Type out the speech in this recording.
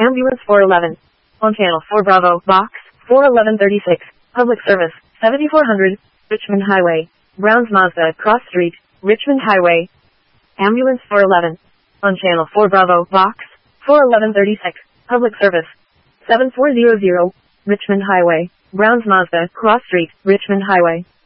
Ambulance 411. On Channel 4 Bravo, Box 41136. Public Service, 7400, Richmond Highway. Browns Mazda, Cross Street, Richmond Highway. Ambulance 411. On Channel 4 Bravo, Box 41136. Public Service, 7400, Richmond Highway. Browns Mazda, Cross Street, Richmond Highway.